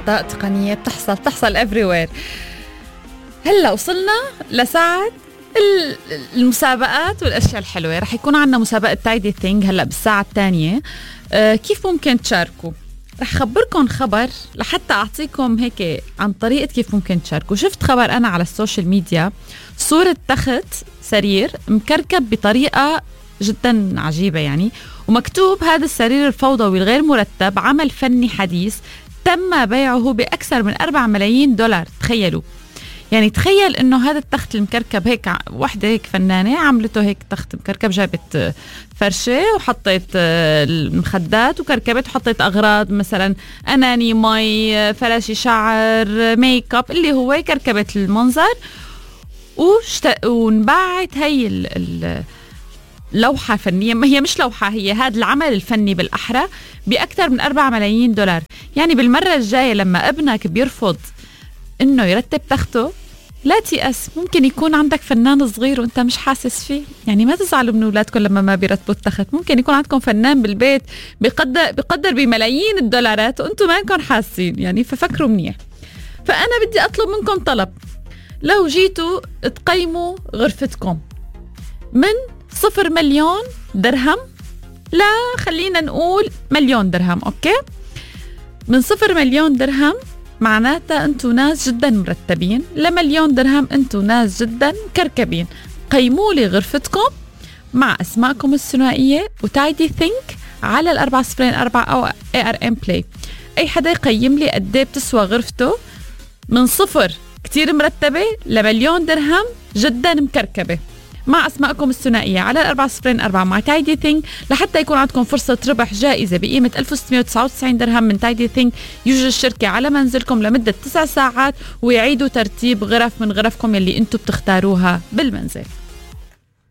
أخطاء تقنية بتحصل everywhere. هلأ وصلنا لساعة المسابقات والأشياء الحلوة. رح يكون عنا مسابقة تايدي ثينج هلأ بالساعة الثانية. كيف ممكن تشاركوا؟ رح خبركم خبر لحتى أعطيكم هيك عن طريقة كيف ممكن تشاركوا. شفت خبر أنا على السوشيال ميديا، صورة تخت سرير مكركب بطريقة جدا عجيبة يعني، ومكتوب هذا السرير الفوضوي الغير مرتب عمل فني حديث تم بيعه بأكثر من 4 ملايين دولار. تخيلوا يعني، تخيل انه هذا التخت المكركب هيك وحده هيك فنانه عملته هيك تخت مكركب، جابت فرشه وحطيت المخدات وكركبت وحطيت اغراض مثلا اناني مي فراشي شعر ميك اب اللي هو كركبت المنظر ونباعت هي لوحة فنية. ما هي مش لوحة، هي هذا العمل الفني بالأحرى بأكثر من 4 ملايين دولار. يعني بالمرة الجاية لما ابنك بيرفض إنه يرتب تخته لا تيأس، ممكن يكون عندك فنان صغير وانت مش حاسس فيه. يعني ما تزعلوا من أولادكم لما ما بيرتبوا التخت، ممكن يكون عندكم فنان بالبيت بقدر بملايين الدولارات وانتم ما انكم حاسين يعني، ففكروا منيح. فأنا بدي أطلب منكم طلب، لو جيتوا تقيموا غرفتكم من 0 مليون درهم لا خلينا نقول 1,000,000 درهم، أوكي؟ من 0 مليون درهم معناتها أنتوا ناس جدا مرتبين، ل1,000,000 درهم أنتوا ناس جدا كركبين. قيموا لي غرفتكم مع أسماءكم الثنائية وتايدي ثينك على 404 أو ARM Play. أي حدا يقيم لي قد ايه بتسوى غرفته من 0 كتير مرتبة ل1,000,000 درهم جدا مكركبة مع أسماءكم الثنائية على 404 مع تايدي ثينك، لحتى يكون عندكم فرصة ربح جائزة بقيمة 1699 درهم من تايدي ثينك. يجي الشركة على منزلكم لمدة 9 ساعات ويعيدوا ترتيب غرف من غرفكم يلي انتم بتختاروها بالمنزل.